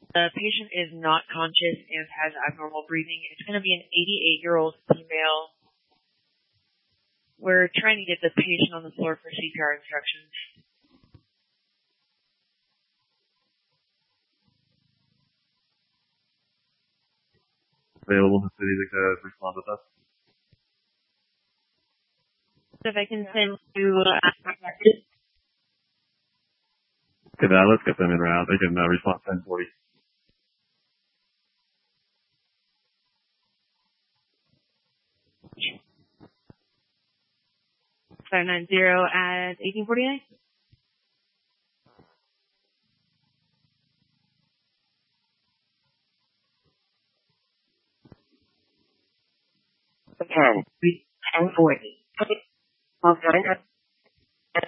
The patient is not conscious and has abnormal breathing. It's going to be an 88-year-old female. We're trying to get the patient on the floor for CPR instructions. Available if they need to respond with us. So if I can send to Okay, let's get them in round. They can respond 1040. 590 at 1849. Again, 1040. Well,